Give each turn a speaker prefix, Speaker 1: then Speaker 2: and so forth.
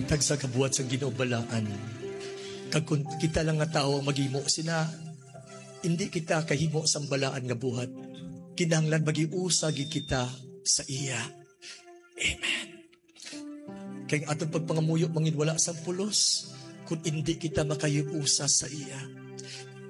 Speaker 1: Tag sa kabuhat sa ginobalaan. Kag kung kita lang nga tao ang maghimo sina, hindi kita kahimo sa balaan nga buhat. Kinahanglan magiusa gid kita sa iya. Amen. Kay atong pagpangamuyo mangin wala sa pulos kung hindi kita makayuusa sa iya.